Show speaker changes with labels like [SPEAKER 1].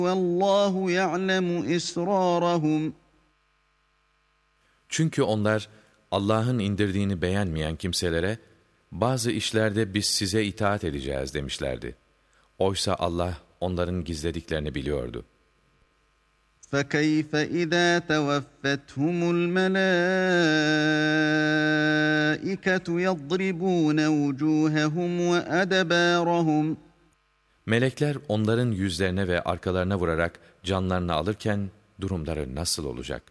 [SPEAKER 1] وَاللّٰهُ يَعْلَمُ إِسْرَارَهُمْ.
[SPEAKER 2] Çünkü onlar Allah'ın indirdiğini beğenmeyen kimselere bazı işlerde biz size itaat edeceğiz demişlerdi. Oysa Allah onların gizlediklerini biliyordu.
[SPEAKER 1] فَكَيْفَ اِذَا تَوَفَّتْهُمُ الْمَلَائِكَةُ يَضْرِبُونَ وُجُوهَهُمْ وَأَدْبَارَهُمْ.
[SPEAKER 2] Melekler onların yüzlerine ve arkalarına vurarak canlarını alırken durumları nasıl olacak?